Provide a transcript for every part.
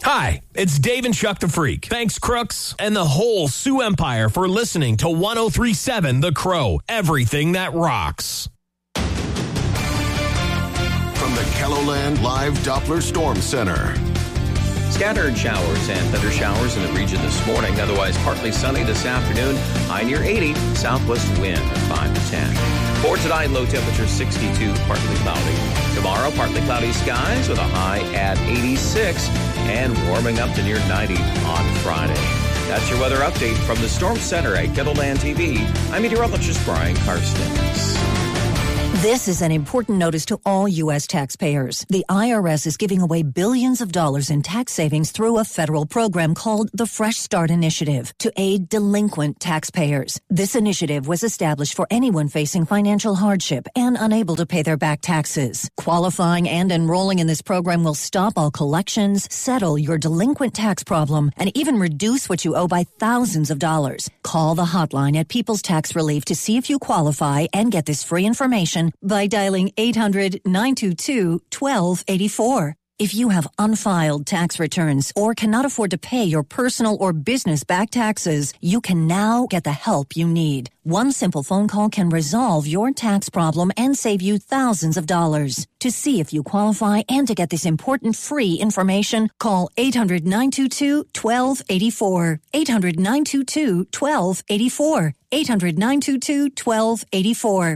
Hi, it's Dave and Chuck the Freak. Thanks, Crooks, and the whole Sioux Empire for listening to 103.7 The Crow, everything that rocks. From the KELOLAND Live Doppler Storm Center. Scattered showers and thunder showers in the region this morning. Otherwise, partly sunny this afternoon. High near 80. Southwest wind at 5 to 10. For tonight, low temperature 62, partly cloudy. Tomorrow, partly cloudy skies with a high at 86 and warming up to near 90 on Friday. That's your weather update from the Storm Center at KELOLAND TV. I'm meteorologist Brian Karstens. This is an important notice to all U.S. taxpayers. The IRS is giving away billions of dollars in tax savings through a federal program called the Fresh Start Initiative to aid delinquent taxpayers. This initiative was established for anyone facing financial hardship and unable to pay their back taxes. Qualifying and enrolling in this program will stop all collections, settle your delinquent tax problem, and even reduce what you owe by thousands of dollars. Call the hotline at People's Tax Relief to see if you qualify and get this free information by dialing 800-922-1284. If you have unfiled tax returns or cannot afford to pay your personal or business back taxes, you can now get the help you need. One simple phone call can resolve your tax problem and save you thousands of dollars. To see if you qualify and to get this important free information, call 800-922-1284. 800-922-1284. 800-922-1284.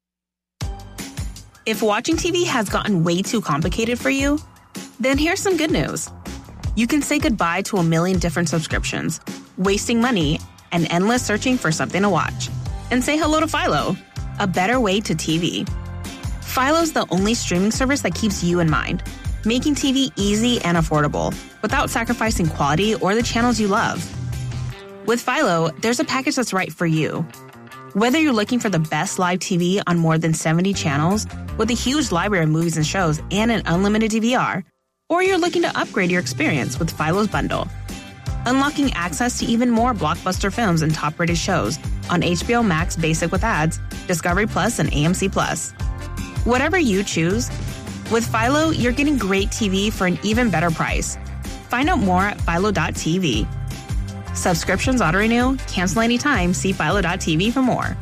If watching TV has gotten way too complicated for you, then here's some good news. You can say goodbye to a million different subscriptions, wasting money, and endless searching for something to watch. And say hello to Philo, a better way to TV. Philo's the only streaming service that keeps you in mind, making TV easy and affordable without sacrificing quality or the channels you love. With Philo, there's a package that's right for you. Whether you're looking for the best live TV on more than 70 channels with a huge library of movies and shows and an unlimited DVR, or you're looking to upgrade your experience with Philo's bundle, unlocking access to even more blockbuster films and top-rated shows on HBO Max Basic with ads, Discovery Plus, and AMC Plus. Whatever you choose, with Philo, you're getting great TV for an even better price. Find out more at philo.tv. Subscriptions auto-renew, cancel anytime, see philo.tv for more.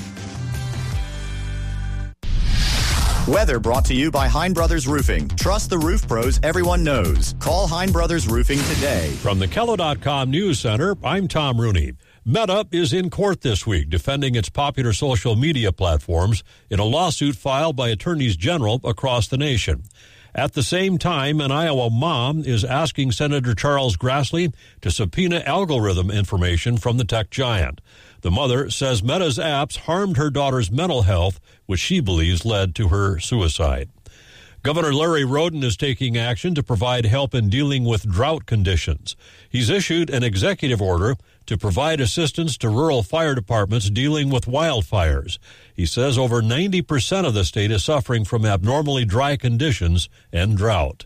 Weather brought to you by Hein Brothers Roofing. Trust the roof pros everyone knows. Call Hein Brothers Roofing today. From the KELO.com News Center, I'm Tom Rooney. Meta is in court this week defending its popular social media platforms in a lawsuit filed by attorneys general across the nation. At the same time, an Iowa mom is asking Senator Charles Grassley to subpoena algorithm information from the tech giant. The mother says Meta's apps harmed her daughter's mental health, which she believes led to her suicide. Governor Larry Roden is taking action to provide help in dealing with drought conditions. He's issued an executive order to provide assistance to rural fire departments dealing with wildfires. He says over 90% of the state is suffering from abnormally dry conditions and drought.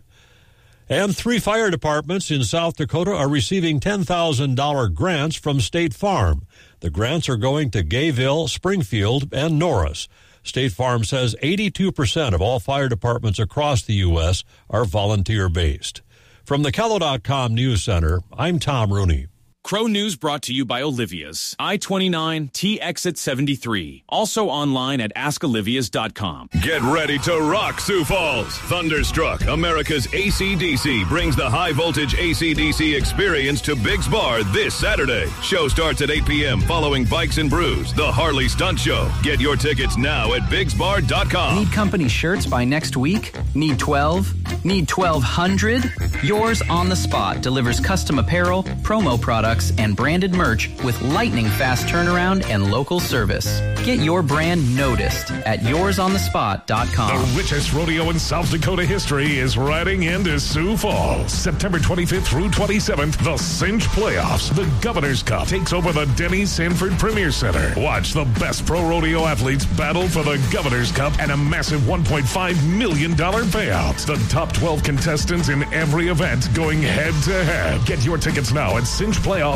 And 3 fire departments in South Dakota are receiving $10,000 grants from State Farm. The grants are going to Gayville, Springfield, and Norris. State Farm says 82% of all fire departments across the U.S. are volunteer-based. From the KELO.com News Center, I'm Tom Rooney. Crow News brought to you by Olivia's I-29 T-Exit 73. Also online at askolivias.com. Get ready to rock Sioux Falls. Thunderstruck, America's AC/DC, brings the high-voltage AC/DC experience to Biggs Bar this Saturday. Show starts at 8 p.m. following Bikes and Brews, the Harley Stunt Show. Get your tickets now at BiggsBar.com. Need company shirts by next week? Need 12? Need 1,200? Yours on the Spot delivers custom apparel, promo products, and branded merch with lightning fast turnaround and local service. Get your brand noticed at yoursonthespot.com. The richest rodeo in South Dakota history is riding into Sioux Falls. September 25th through 27th, the Cinch Playoffs. The Governor's Cup takes over the Denny Sanford Premier Center. Watch the best pro rodeo athletes battle for the Governor's Cup and a massive $1.5 million payout. The top 12 contestants in every event going head-to-head. Get your tickets now at cinchplayoffs.com.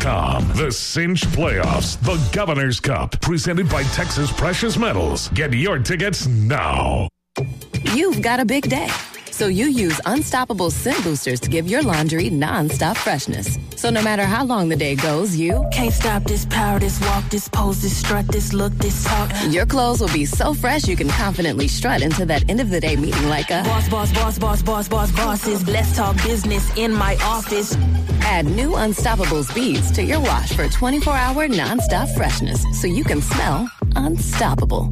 The Cinch Playoffs, the Governor's Cup, presented by Texas Precious Metals. Get your tickets now. You've got a big day. So you use Unstoppable scent boosters to give your laundry nonstop freshness. So no matter how long the day goes, you can't stop this power, this walk, this pose, this strut, this look, this talk. Your clothes will be so fresh you can confidently strut into that end of the day meeting like a bosses. Let's talk business in my office. Add new Unstoppables beads to your wash for 24-hour nonstop freshness so you can smell unstoppable.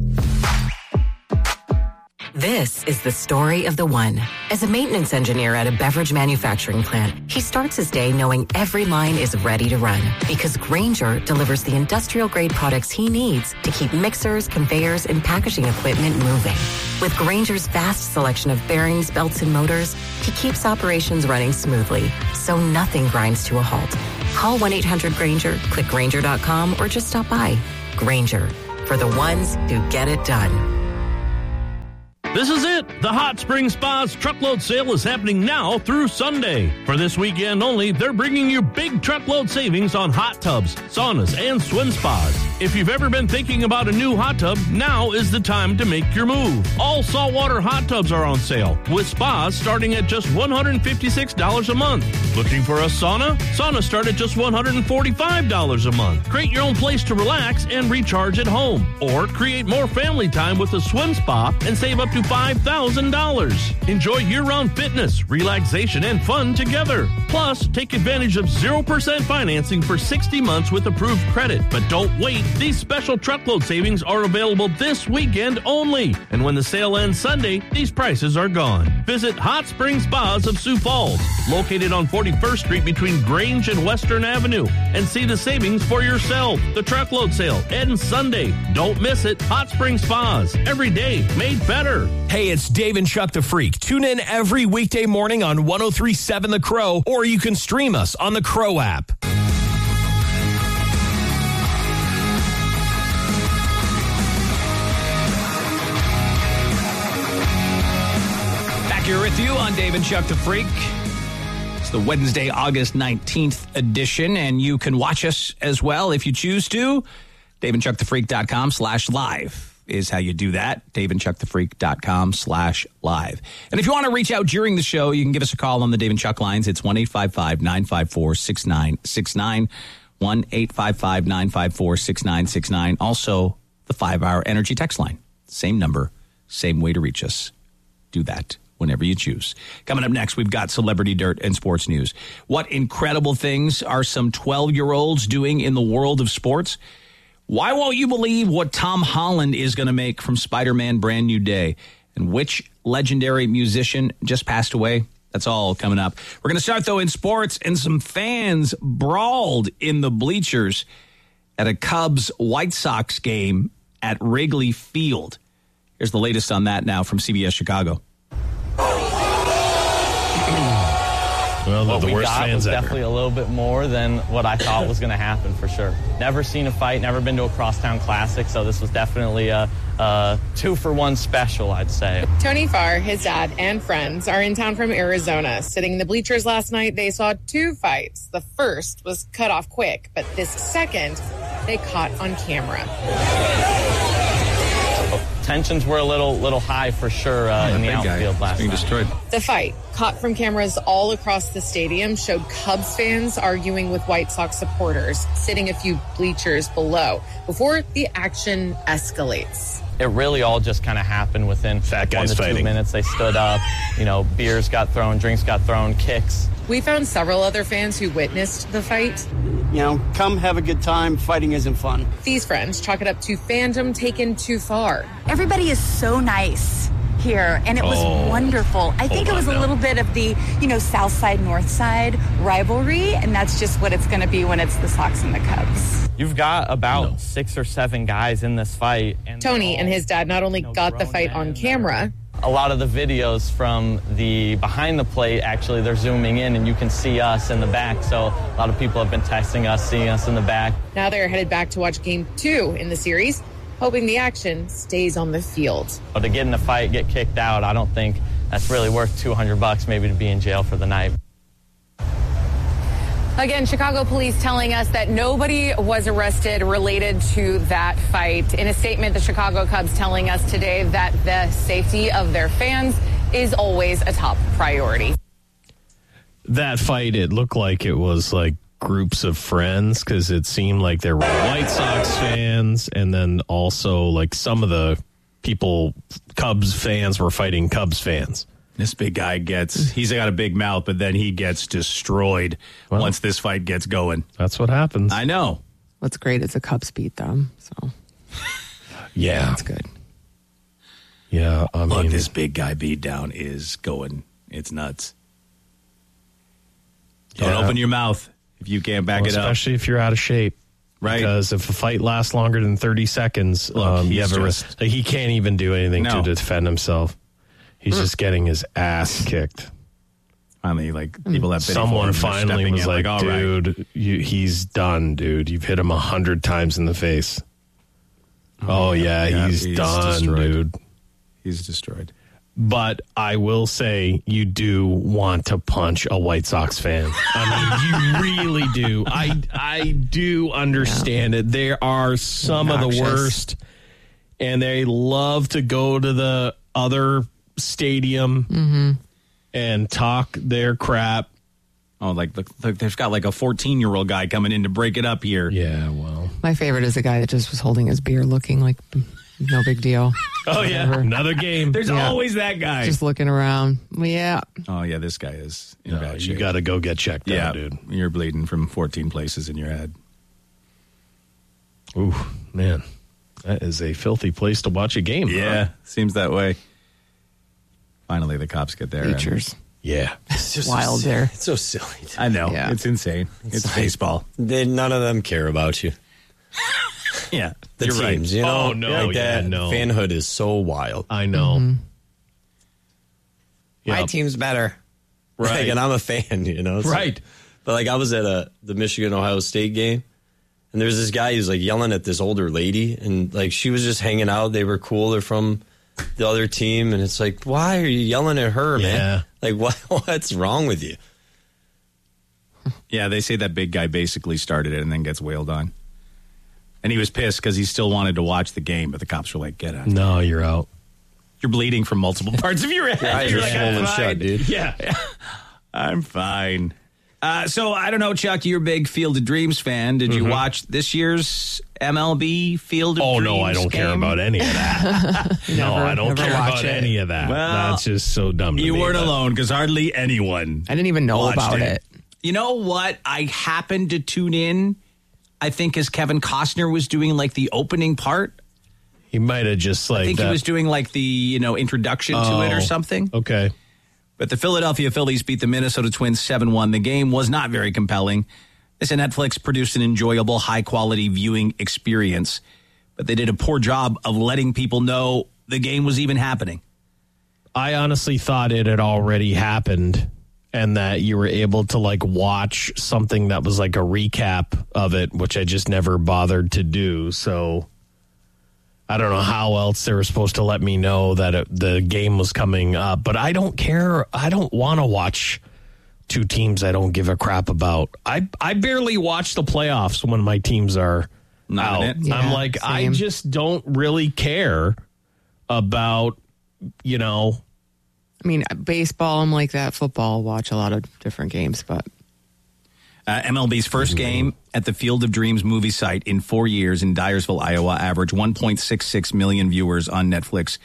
This is the story of the one. As a maintenance engineer at a beverage manufacturing plant, he starts his day knowing every line is ready to run because Grainger delivers the industrial-grade products he needs to keep mixers, conveyors, and packaging equipment moving. With Grainger's vast selection of bearings, belts, and motors, he keeps operations running smoothly, so nothing grinds to a halt. Call 1-800-GRAINGER, click Grainger.com, or just stop by. Grainger, for the ones who get it done. This is it. The Hot Spring Spa's truckload sale is happening now through Sunday. For this weekend only, they're bringing you big truckload savings on hot tubs, saunas, and swim spas. If you've ever been thinking about a new hot tub, now is the time to make your move. All saltwater hot tubs are on sale, with spas starting at just $156 a month. Looking for a sauna? Saunas start at just $145 a month. Create your own place to relax and recharge at home. Or create more family time with a swim spa and save up to $5,000. Enjoy year-round fitness, relaxation, and fun together. Plus, take advantage of 0% financing for 60 months with approved credit. But don't wait. These special truckload savings are available this weekend only. And when the sale ends Sunday, these prices are gone. Visit Hot Spring Spas of Sioux Falls, located on 41st Street between Grange and Western Avenue, and see the savings for yourself. The truckload sale ends Sunday. Don't miss it. Hot Spring Spas. Every day made better. Hey, it's Dave and Chuck the Freak. Tune in every weekday morning on 103.7 The Crow, or you can stream us on the Crow app. Back here with you on Dave and Chuck the Freak. It's the Wednesday, August 19th edition, and you can watch us as well if you choose to. DaveandChuckTheFreak.com/live. is how you do that. DaveandChuckTheFreak.com/live. And if you want to reach out during the show, you can give us a call on the Dave and Chuck lines. It's 1-855-954-6969. 1-855-954-6969. Also, the 5-hour energy text line. Same number, same way to reach us. Do that whenever you choose. Coming up next, we've got Celebrity Dirt and sports news. What incredible things are some 12-year-olds doing in the world of sports? Why won't you believe what Tom Holland is going to make from Spider-Man Brand New Day? And which legendary musician just passed away? That's all coming up. We're going to start, though, in sports, and some fans brawled in the bleachers at a Cubs-White Sox game at Wrigley Field. Here's the latest on that now from CBS Chicago. Well, what the we worst got fans was ever. definitely a little bit more than what I thought was going to happen, for sure. Never seen a fight, never been to a crosstown classic, so this was definitely a 2-for-1 special, I'd say. Tony Farr, his dad, and friends are in town from Arizona. Sitting in the bleachers last night, they saw 2 fights. The first was cut off quick, but this second, they caught on camera. Tensions were a little high for sure in the outfield last night. Destroyed. The fight, caught from cameras all across the stadium, showed Cubs fans arguing with White Sox supporters, sitting a few bleachers below, before the action escalates. It really all just kind of happened within 1 to 2 minutes. They stood up, beers got thrown, drinks got thrown, kicks. We found several other fans who witnessed the fight. Come have a good time. Fighting isn't fun. These friends chalk it up to fandom taken too far. Everybody is so nice here, and it was wonderful. I think it was a little bit of the, South Side, North Side rivalry, and that's just what it's going to be when it's the Sox and the Cubs. You've got about 6 or 7 guys in this fight. And Tony and his dad not only got the fight on camera. A lot of the videos from the behind the plate, actually, they're zooming in, and you can see us in the back. So a lot of people have been texting us, seeing us in the back. Now they're headed back to watch Game 2 in the series, hoping the action stays on the field. But to get in a fight, get kicked out, I don't think that's really worth $200 maybe to be in jail for the night. Again, Chicago police telling us that nobody was arrested related to that fight. In a statement, the Chicago Cubs telling us today that the safety of their fans is always a top priority. That fight, it looked like it was like groups of friends because it seemed like there were White Sox fans and then also like some of the people, Cubs fans were fighting Cubs fans. This big guy he's got a big mouth, but then he gets destroyed once this fight gets going. That's what happens. I know. What's great is the Cubs beat them, so. Yeah. That's good. Yeah, I mean. Look, this big guy beat down is going. It's nuts. Don't open your mouth if you can't back it up. Especially if you're out of shape. Right. Because if a fight lasts longer than 30 seconds, you have a risk. Like, he can't even do anything to defend himself. He's just getting his ass kicked. Finally, like, people have someone finally was like, dude, he's done, dude. You've hit him 100 times in the face. Oh, yeah, he's done, destroyed. dude. He's destroyed. But I will say you do want to punch a White Sox fan. I mean, you really do. I do understand it. There are some of the worst, and they love to go to the other stadium and talk their crap. Oh, like they've got like a 14-year-old guy coming in to break it up here. Yeah, well. My favorite is the guy that just was holding his beer looking like no big deal. Oh, yeah. Another game. There's always that guy. Just looking around. Yeah. Oh, yeah, this guy is in bad shape. You got to go get checked out, dude. You're bleeding from 14 places in your head. Ooh, man. That is a filthy place to watch a game. Yeah, seems that way. Finally, the cops get there. Features. Yeah. It's just wild there. It's so silly. I know. Yeah. It's insane. It's like, baseball. None of them care about you. Yeah. The teams, right. you know? Oh, no. Like that fanhood is so wild. I know. My team's better. Right. Like, and I'm a fan, you know? So, right. But, like, I was at the Michigan-Ohio State game, and there was this guy who's, like, yelling at this older lady, and, like, she was just hanging out. They were cool. They're from the other team, and it's like, why are you yelling at her, man? Like, what's wrong with you? Yeah, they say that big guy basically started it and then gets wailed on. And he was pissed because he still wanted to watch the game, but the cops were like, get out. No, you're out. You're bleeding from multiple parts of your head. Your eyes are swollen shut, dude. Yeah. I'm fine. So, I don't know, Chuck, you're a big Field of Dreams fan. Did you watch this year's MLB Field of Dreams? Oh, no, I don't care about any of that. No, I don't care about any of that. Well, that's just so dumb to me. You weren't alone because hardly anyone I didn't even know about it. You know what? I happened to tune in, I think, as Kevin Costner was doing, like, the opening part. He might have just, like, I think he was doing, like, the, introduction to it or something. Okay. But the Philadelphia Phillies beat the Minnesota Twins 7-1. The game was not very compelling. They said Netflix produced an enjoyable, high-quality viewing experience, but they did a poor job of letting people know the game was even happening. I honestly thought it had already happened and that you were able to, like, watch something that was like a recap of it, which I just never bothered to do. So I don't know how else they were supposed to let me know that the game was coming up. But I don't care. I don't want to watch two teams I don't give a crap about. I barely watch the playoffs when my teams are not out. Yeah, I'm like, same. I just don't really care about, I mean, baseball, I'm like that. Football, I'll watch a lot of different games, but. MLB's first game at the Field of Dreams movie site in 4 years in Dyersville, Iowa, averaged 1.66 million viewers on Netflix.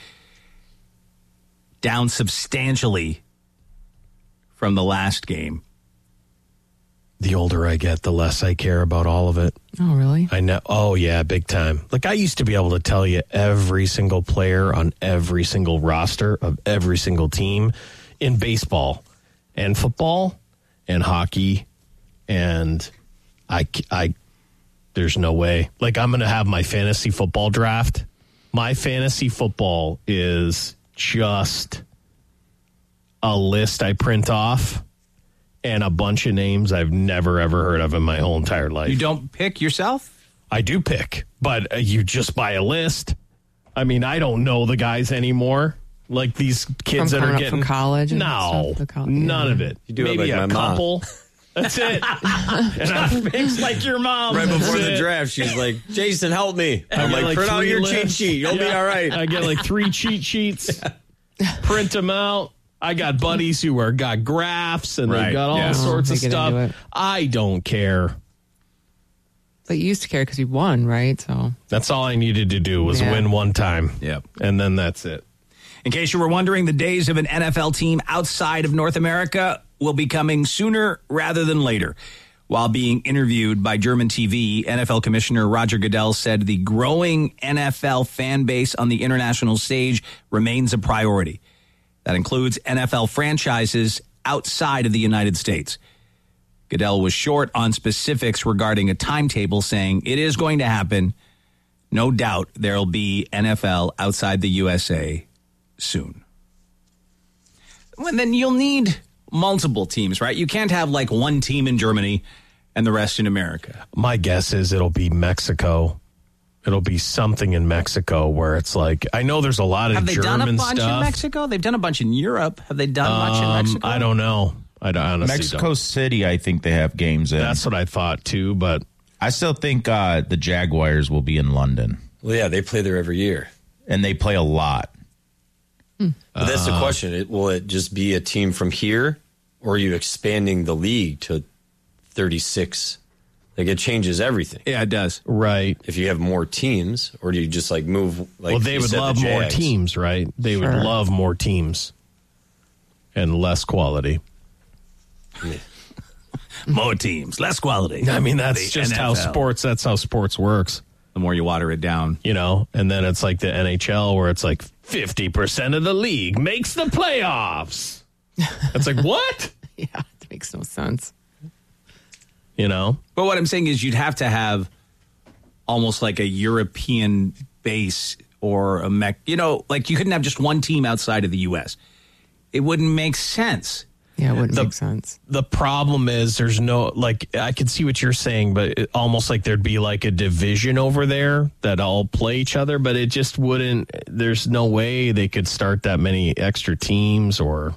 Down substantially from the last game. The older I get, the less I care about all of it. Oh, really? I know. Oh, yeah, big time. Like, I used to be able to tell you every single player on every single roster of every single team in baseball and football and hockey. And I there's no way. Like, I'm going to have my fantasy football draft. My fantasy football is just a list I print off and a bunch of names I've never, ever heard of in my whole entire life. You don't pick yourself? I do pick, but you just buy a list. I mean, I don't know the guys anymore. Like these kids that are getting from college. No, none of it. You do maybe it like a my couple. Mom. That's it. And I fix like your mom. Right before That's the it. draft, she's like, Jason, help me. I'm like, like print out 3 your lists. cheat sheet. You'll be all right. I get like 3 cheat sheets. Print them out. I got buddies who got graphs and they've got all sorts of stuff. I don't care. But you used to care because you won, right? So that's all I needed to do was win one time. Yep. And then that's it. In case you were wondering, the days of an NFL team outside of North America will be coming sooner rather than later. While being interviewed by German TV, NFL Commissioner Roger Goodell said the growing NFL fan base on the international stage remains a priority. That includes NFL franchises outside of the United States. Goodell was short on specifics regarding a timetable, saying it is going to happen. No doubt there'll be NFL outside the USA soon. Well, then you'll need multiple teams, right? You can't have like one team in Germany and the rest in America. My guess is it'll be Mexico. It'll be something in Mexico where it's like, I know there's a lot of German stuff. Have they done a bunch in Mexico? They've done a bunch in Europe. Have they done much in Mexico? I don't know. I honestly Mexico don't. City, I think they have games in. That's what I thought too, but I still think the Jaguars will be in London. Well, yeah, they play there every year. And they play a lot. But that's the question. Will it just be a team from here, or are you expanding the league to 36? Like, it changes everything. Yeah, it does. Right. If you have more teams, or do you just, like, move, like, well, they would love more teams, right? They would love more teams and less quality. Yeah. More teams, less quality. I mean, that's just NFL. That's how sports works. The more you water it down. You know, and then it's like the NHL where it's like 50% of the league makes the playoffs. It's like, what? Yeah, it makes no sense. You know? But what I'm saying is you'd have to have almost like a European base or a like you couldn't have just one team outside of the U.S. It wouldn't make sense. Yeah, it wouldn't make sense. The problem is there's no, like, I can see what you're saying, but almost like there'd be like a division over there that all play each other, but it just wouldn't, there's no way they could start that many extra teams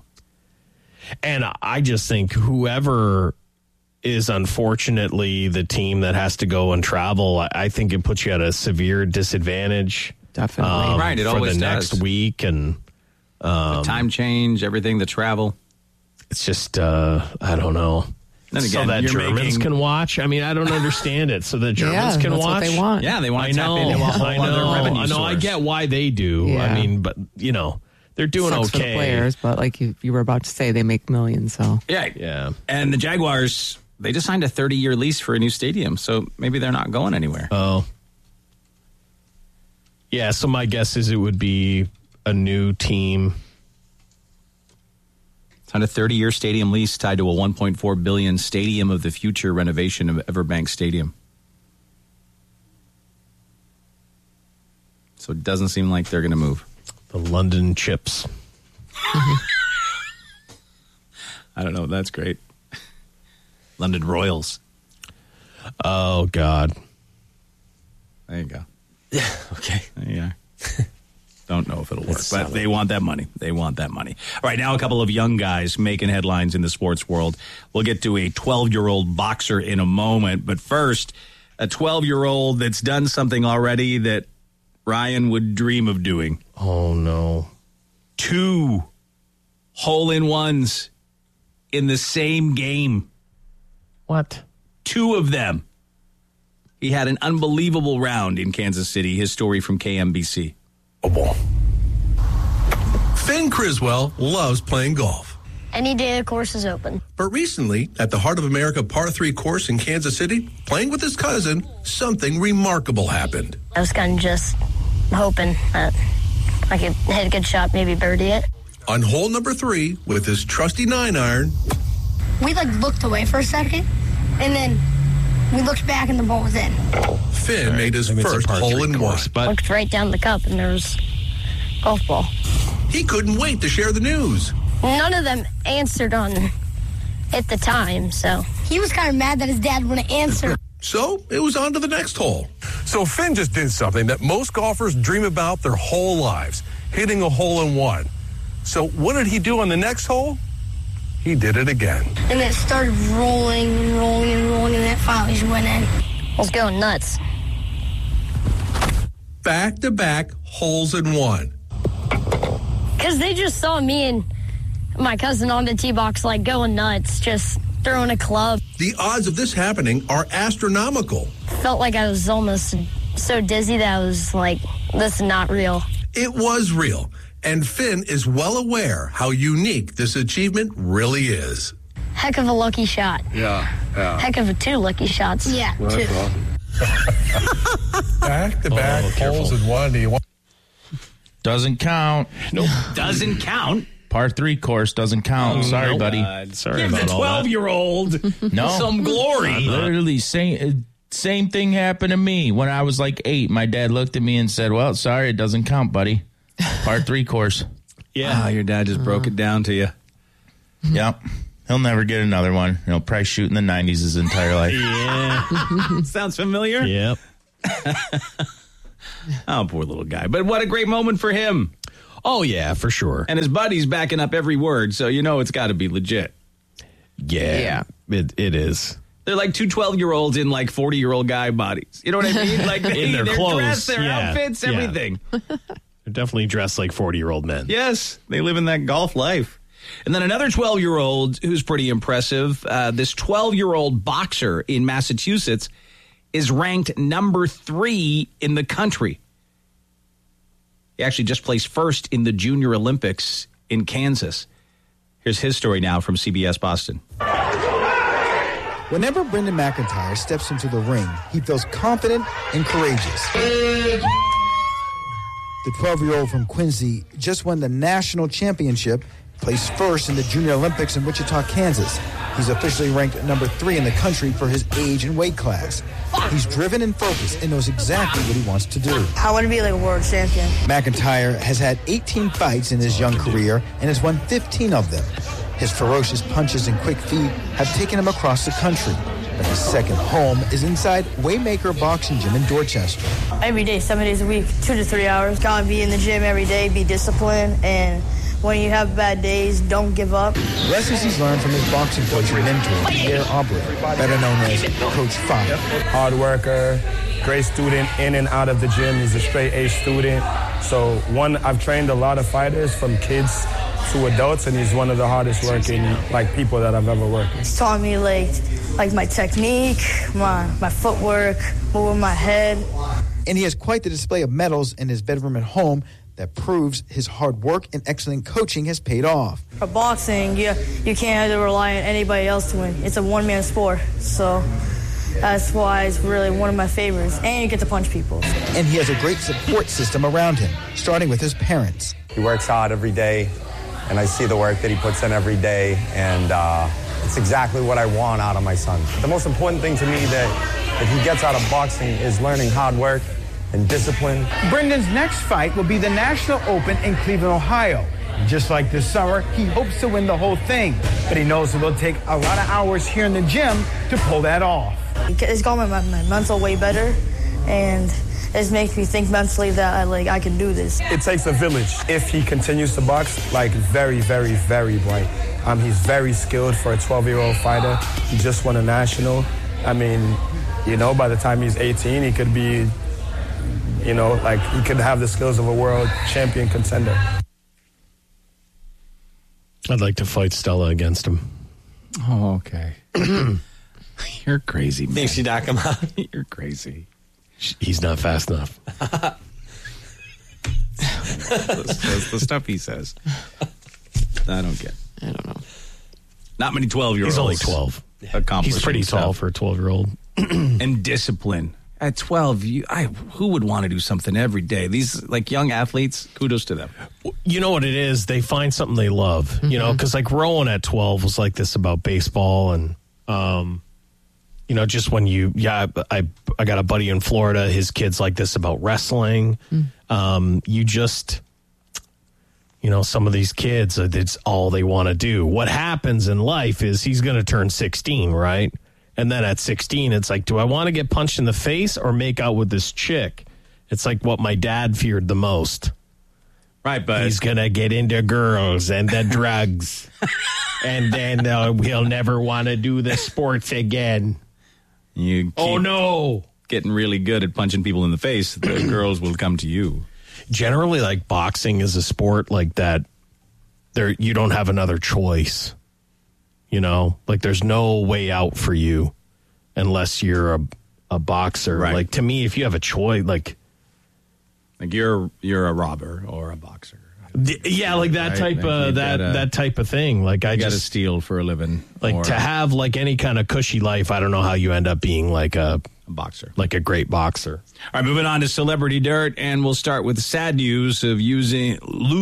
and I just think whoever is unfortunately the team that has to go and travel, I think it puts you at a severe disadvantage. Definitely. Right, it always for the does. next week and the time change, everything, the travel. It's just, I don't know. Then again, so that Germans can watch? I mean, I don't understand it. So that Germans can that's watch? what they want. Yeah, they want to tap into a whole other revenue source. I get why they do. Yeah. I mean, but, they're doing Sucks okay. For the players, but like you were about to say, they make millions, so. Yeah. And the Jaguars, they just signed a 30-year lease for a new stadium, so maybe they're not going anywhere. Oh. Yeah, so my guess is it would be a new team. Signed a 30-year stadium lease tied to a $1.4 billion Stadium of the Future renovation of Everbank Stadium. So it doesn't seem like they're going to move. The London Chips. I don't know. That's great. London Royals. Oh, God. There you go. Yeah, okay. There you are. Don't know if it'll work, but they want that money. They want that money. All right, now a couple of young guys making headlines in the sports world. We'll get to a 12-year-old boxer in a moment, but first, a 12-year-old that's done something already that Ryan would dream of doing. Oh, no. 2 hole-in-ones in the same game. What? 2 of them. He had an unbelievable round in Kansas City. His story from KMBC. Finn Criswell loves playing golf. Any day the course is open. But recently, at the Heart of America Par 3 course in Kansas City, playing with his cousin, something remarkable happened. I was kind of just hoping that I could hit a good shot, maybe birdie it. On hole number 3, with his trusty 9-iron... We, looked away for a second, and then we looked back and the ball was in. Finn made his first hole-in-one. Looked right down the cup, and there was a golf ball. He couldn't wait to share the news. None of them answered on at the time, so. He was kind of mad that his dad wouldn't answer. So, it was on to the next hole. So, Finn just did something that most golfers dream about their whole lives, hitting a hole-in-one. So, what did he do on the next hole? He did it again. And it started rolling and rolling and rolling, and that finally just went in. I was going nuts. Back-to-back holes-in-one. Because they just saw me and my cousin on the tee box, like, going nuts, just throwing a club. The odds of this happening are astronomical. Felt like I was almost so dizzy that I was like, this is not real. It was real, and Finn is well aware how unique this achievement really is. Heck of a lucky shot. Yeah. Heck of a 2 lucky shots. Yeah, Well, 2. that's awesome. Back-to-back holes in one. Do you want? Doesn't count. Nope. Doesn't count. Par 3 course doesn't count. Sorry, no, buddy. Sorry Give about the all that. 12-year-old No. some glory. Literally, same thing happened to me when I was like 8. My dad looked at me and said, well, sorry, it doesn't count, buddy. Par 3 course. Yeah. Wow, your dad just broke it down to you. Yep. He'll never get another one. He'll probably shoot in the 90s his entire life. Yeah. Sounds familiar? Yep. Oh, poor little guy. But what a great moment for him. Oh, yeah, for sure. And his buddy's backing up every word, so you know it's got to be legit. Yeah. It is. They're like 2 12-year-olds in like 40-year-old guy bodies. You know what I mean? Like In their clothes, dressed, their yeah. outfits, Yeah. everything. They're definitely dressed like 40-year-old men. Yes, they live in that golf life. And then another 12-year-old who's pretty impressive, this 12-year-old boxer in Massachusetts is ranked number 3 in the country. He actually just placed first in the Junior Olympics in Kansas. Here's his story now from CBS Boston. Whenever Brendan McIntyre steps into the ring, he feels confident and courageous. The 12-year-old from Quincy just won the national championship, placed first in the Junior Olympics in Wichita, Kansas. He's officially ranked number 3 in the country for his age and weight class. He's driven and focused and knows exactly what he wants to do. I want to be like a world champion. McIntyre has had 18 fights in his young career and has won 15 of them. His ferocious punches and quick feet have taken him across the country. But his second home is inside Waymaker Boxing Gym in Dorchester. Every day, 7 days a week, 2 to 3 hours. Gotta be in the gym every day, be disciplined, and when you have bad days, don't give up. Lessons he's learned from his boxing coach and mentor, Pierre Aubrey, better known as Coach 5. Hard worker, great student in and out of the gym. He's a straight A student. So I've trained a lot of fighters from kids to adults, and he's one of the hardest working people that I've ever worked with. He's taught me like my technique, my footwork, moving my head. And he has quite the display of medals in his bedroom at home that proves his hard work and excellent coaching has paid off. For boxing, you can't rely on anybody else to win. It's a one-man sport, so that's why it's really one of my favorites. And you get to punch people. And he has a great support system around him, starting with his parents. He works hard every day, and I see the work that he puts in every day, and it's exactly what I want out of my son. The most important thing to me that he gets out of boxing is learning hard work and discipline. Brendan's next fight will be the National Open in Cleveland, Ohio. Just like this summer, he hopes to win the whole thing, but he knows it'll take a lot of hours here in the gym to pull that off. It's got my mental way better, and it makes me think mentally that I can do this. It takes a village. If he continues to box, very, very, very bright. He's very skilled for a 12-year-old fighter. He just won a national. I mean, by the time he's 18, he could be, he could have the skills of a world champion contender. I'd like to fight Stella against him. Oh, okay. You're crazy, man. Thinks you knock him out? You're crazy. He's not fast enough. That's the stuff he says. I don't know. Not many 12-year-olds. He's only 12. He's pretty tall for a 12-year-old. And discipline. At 12, who would want to do something every day? These young athletes, kudos to them. You know what it is? They find something they love, because Rowan at 12 was like this about baseball and, just when I got a buddy in Florida, his kid's like this about wrestling. Some of these kids, it's all they want to do. What happens in life is he's going to turn 16, right? And then at 16, it's like, do I want to get punched in the face or make out with this chick? It's like what my dad feared the most. Right, but he's going to get into girls and the drugs. And then he'll never want to do the sports again. Oh, no. Getting really good at punching people in the face, the girls will come to you. generally, like, boxing is a sport like that. You don't have another choice. You know, like, there's no way out for you unless you're a boxer. Right. Like, to me, if you have a choice, like you're a robber or a boxer. Yeah, like that right? type of that type of thing. Like, I got to just steal for a living. like to have like any kind of cushy life. I don't know how you end up being like a boxer, like a great boxer. All right, moving on to Celebrity Dirt, and we'll start with the sad news of losing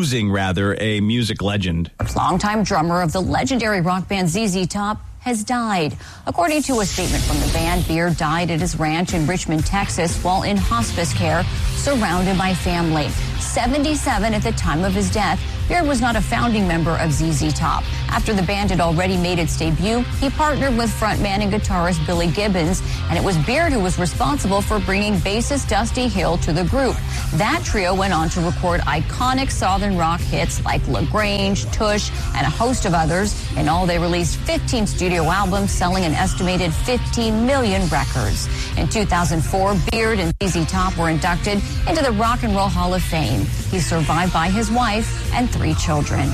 a music legend. Longtime drummer of the legendary rock band ZZ Top has died. According to a statement from the band, Beard died at his ranch in Richmond, Texas, while in hospice care, surrounded by family. 77 at the time of his death, Beard was not a founding member of ZZ Top. After the band had already made its debut, he partnered with frontman and guitarist Billy Gibbons, and it was Beard who was responsible for bringing bassist Dusty Hill to the group. That trio went on to record iconic Southern rock hits like LaGrange, Tush, and a host of others. In all, they released 15 studio albums, selling an estimated 15 million records. In 2004, Beard and ZZ Top were inducted into the Rock and Roll Hall of Fame. He's survived by his wife and 3 children.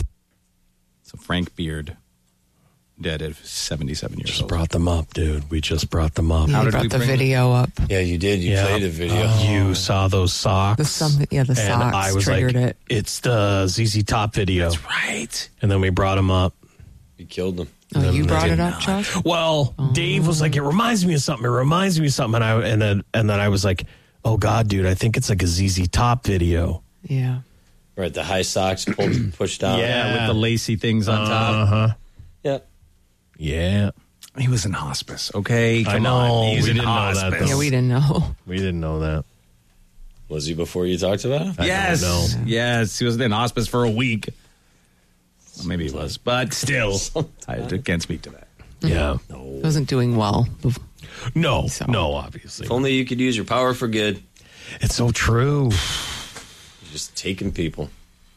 So Frank Beard, dead at 77 years Just old. brought them up, dude. We just brought them up. Yeah, you brought the video up. Yeah, you did. You played a video. You saw those socks. The and socks I was triggered like, it. it's the ZZ Top video. That's right. And then we brought them up. You killed them. Oh, you brought it up, Josh? Well, Dave was like, it reminds me of something. It reminds me of something. And then I was like, oh God, dude, I think it's like a ZZ Top video. Yeah. Right, the high socks pushed down. Yeah, with the lacy things on top. Yep. Yeah. He was in hospice, okay? I Come know. on. He's We in didn't know that, hospice. though. Yeah, we didn't know. We didn't know that. Was he before you talked about him? Yes. don't know. Yes. He was in hospice for a week. Well, maybe he was, but still, I can't speak to that. Yeah. He wasn't doing well. No, obviously. If only you could use your power for good. It's so true. You're just taking people.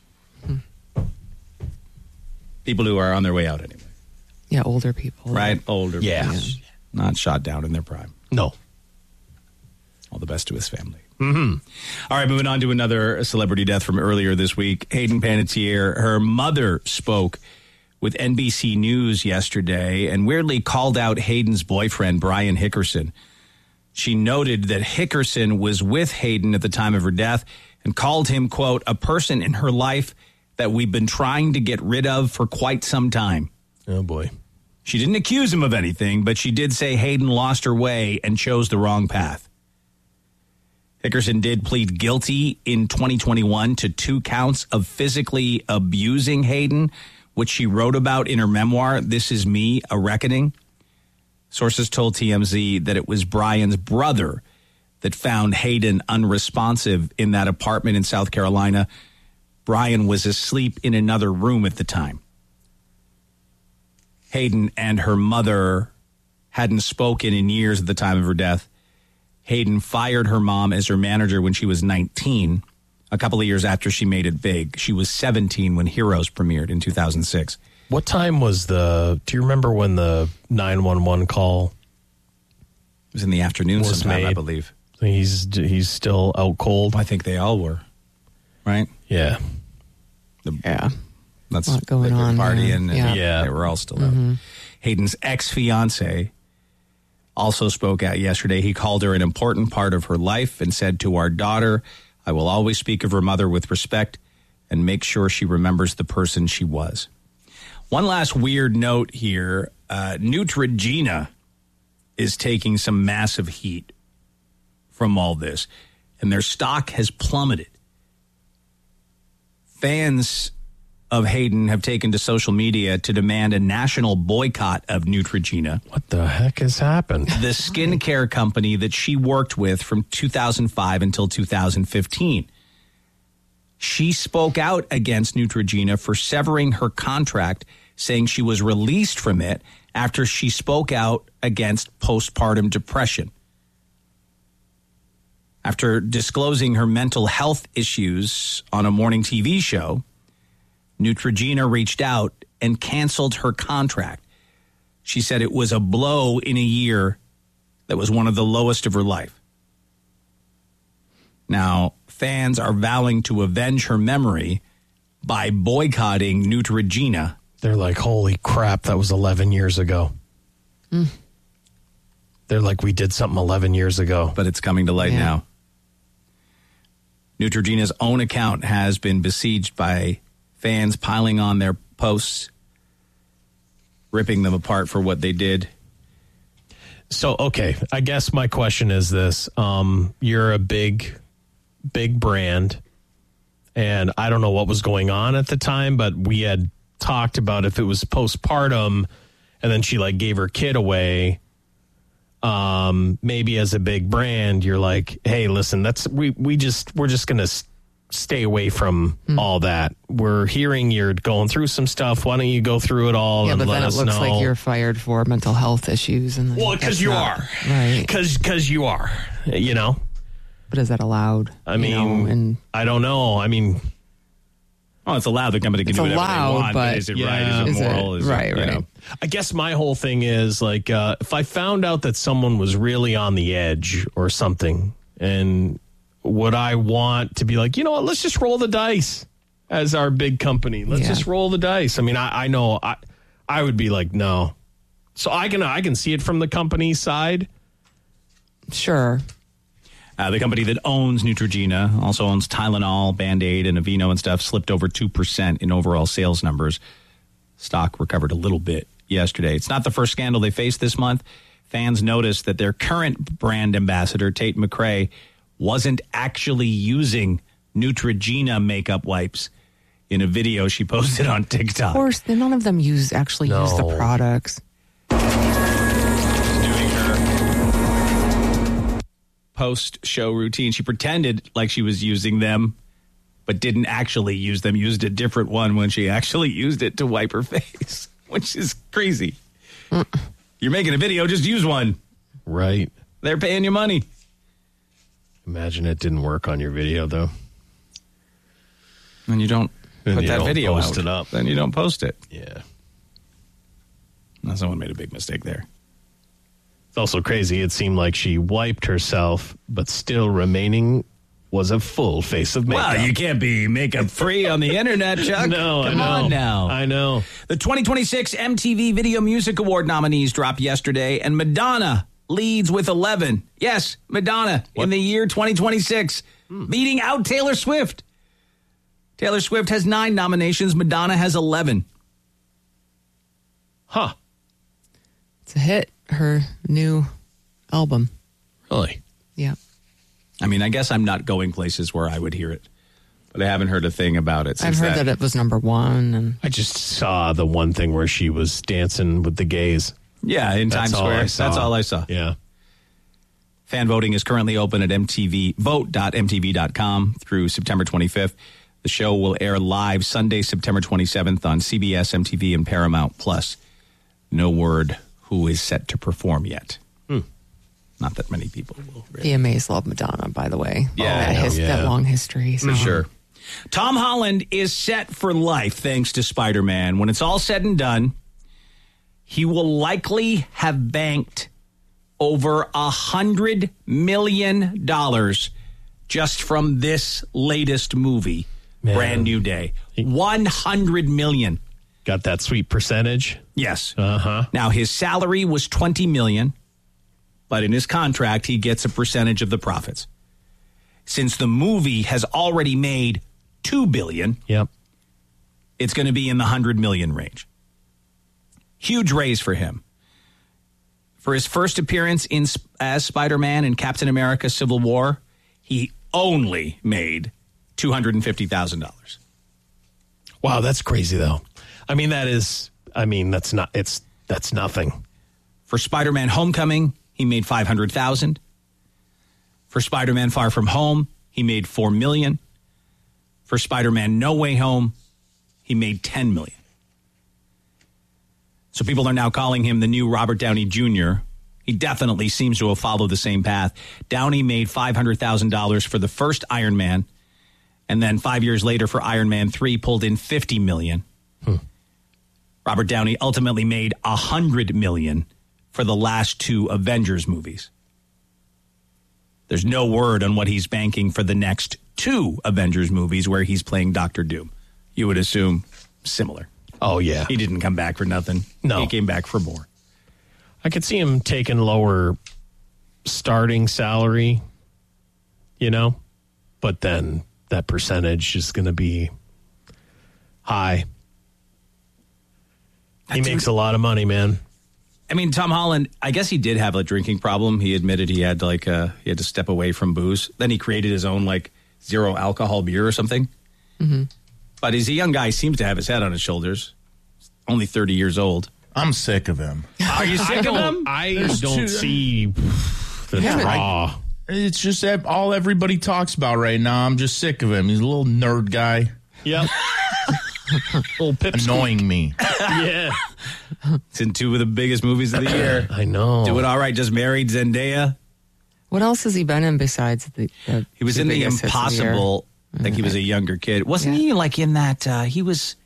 People who are on their way out anyway. Yeah, older people. Right? Older Yeah. people. Not shot down in their prime. No. All the best to his family. Mm-hmm. All right, moving on to another celebrity death from earlier this week. Hayden Panettiere, her mother spoke with NBC News yesterday and weirdly called out Hayden's boyfriend, Brian Hickerson. She noted that Hickerson was with Hayden at the time of her death and called him, quote, a person in her life that we've been trying to get rid of for quite some time. Oh, boy. She didn't accuse him of anything, but she did say Hayden lost her way and chose the wrong path. Hickerson did plead guilty in 2021 to 2 counts of physically abusing Hayden, which she wrote about in her memoir, This Is Me, A Reckoning. Sources told TMZ that it was Brian's brother that found Hayden unresponsive in that apartment in South Carolina. Brian was asleep in another room at the time. Hayden and her mother hadn't spoken in years at the time of her death. Hayden fired her mom as her manager when she was 19, a couple of years after she made it big. She was 17 when Heroes premiered in 2006. What time was do you remember when the 911 call It was in the afternoon was sometime, made? I believe. He's still out cold. I think they all were, right? Yeah. Yeah. That's A lot going they were on partying. there. And Yeah. They were all still out. Hayden's ex-fiance also spoke out yesterday. He called her an important part of her life and said to our daughter, I will always speak of her mother with respect and make sure she remembers the person she was. One last weird note here. Neutrogena is taking some massive heat from all this, and their stock has plummeted. Fans of Hayden have taken to social media to demand a national boycott of Neutrogena. What the heck has happened? The skincare company that she worked with from 2005 until 2015. She spoke out against Neutrogena for severing her contract, saying she was released from it after she spoke out against postpartum depression. After disclosing her mental health issues on a morning TV show, Neutrogena reached out and canceled her contract. She said it was a blow in a year that was one of the lowest of her life. Now, fans are vowing to avenge her memory by boycotting Neutrogena. They're like, holy crap, that was 11 years ago. Mm. They're like, we did something 11 years ago. But it's coming to light now. Neutrogena's own account has been besieged by fans piling on their posts, ripping them apart for what they did. So, okay, I guess my question is this. You're a big brand, and I don't know what was going on at the time, but we had talked about if it was postpartum and then she like gave her kid away, maybe as a big brand, you're like, hey, listen, we're just going to stay away from all that. We're hearing you're going through some stuff. Why don't you go through it all and let us know? Yeah, but then it looks like you're fired for mental health issues. And well, because you are. Right. Because you are, you know. But is that allowed? I mean, I don't know. I mean... Oh, it's allowed. The company can do whatever they want, but is it right? Is it moral? Right. I guess my whole thing is, like, if I found out that someone was really on the edge or something, and would I want to be like, you know what, let's just roll the dice as our big company. Let's just roll the dice. I mean, I know I would be like, no. So I can see it from the company side. Sure. The company that owns Neutrogena also owns Tylenol, Band-Aid, and Aveeno and stuff, slipped over 2% in overall sales numbers. Stock recovered a little bit yesterday. It's not the first scandal they faced this month. Fans noticed that their current brand ambassador, Tate McRae, wasn't actually using Neutrogena makeup wipes in a video she posted on TikTok. Of course, none of them use the products. Post-show routine. She pretended like she was using them, but didn't actually use them, used a different one when she actually used it to wipe her face, which is crazy. You're making a video, just use one. Right. They're paying you money. Imagine it didn't work on your video, though. And you don't put that video post out. It up. Then you don't post it. Yeah. Now someone made a big mistake there. It's also crazy. It seemed like she wiped herself, but still remaining was a full face of makeup. Well, you can't be makeup free on the internet, Chuck. No, Come on now. I know. The 2026 MTV Video Music Award nominees dropped yesterday, and Madonna leads with 11. Yes, Madonna in the year 2026, beating out Taylor Swift. Taylor Swift has 9 nominations. Madonna has 11. Huh. It's a hit. Her new album. Really? Yeah. I mean, I guess I'm not going places where I would hear it, but I haven't heard a thing about it since I've heard that it was number 1. And I just saw the one thing where she was dancing with the gays. Yeah, in Times Square. That's all I saw. Yeah. Fan voting is currently open at vote.mtv.com through September 25th. The show will air live Sunday, September 27th on CBS, MTV, and Paramount Plus. No word who is set to perform yet. Not that many people will. Really. VMAs love Madonna, by the way. Yeah, that long history. So. For sure. Tom Holland is set for life thanks to Spider-Man. When it's all said and done, he will likely have banked over $100 million just from this latest movie, Brand New Day. $100 million. Got that sweet percentage? Yes. Uh-huh. Now, his salary was $20 million, but in his contract, he gets a percentage of the profits. Since the movie has already made $2 billion, it's going to be in the $100 million range. Huge raise for him. For his first appearance as Spider-Man in Captain America Civil War, he only made $250,000. Wow, that's crazy, though. I mean, that's nothing. For Spider-Man Homecoming, he made $500,000. For Spider-Man Far From Home, he made $4 million. For Spider-Man No Way Home, he made $10 million. So people are now calling him the new Robert Downey Jr. He definitely seems to have followed the same path. Downey made $500,000 for the first Iron Man, and then 5 years later for Iron Man 3 pulled in $50 million. Robert Downey ultimately made $100 million for the last 2 Avengers movies. There's no word on what he's banking for the next 2 Avengers movies where he's playing Doctor Doom. You would assume similar. Oh, yeah. He didn't come back for nothing. No. He came back for more. I could see him taking lower starting salary, but then that percentage is going to be high. He makes a lot of money, man. I mean, Tom Holland, I guess he did have a drinking problem. He admitted he had to step away from booze. Then he created his own zero alcohol beer or something. Mm-hmm. But he's a young guy. He seems to have his head on his shoulders. Only 30 years old. I'm sick of him. Are you sick of him? I don't see the draw. It's just all everybody talks about right now. I'm just sick of him. He's a little nerd guy. Yep. Little annoying me. Yeah. It's in 2 of the biggest movies of the year. I know. Doing all right. Just married Zendaya. What else has he been in besides the he was in The Impossible. I think he was a younger kid. Wasn't he in that? He was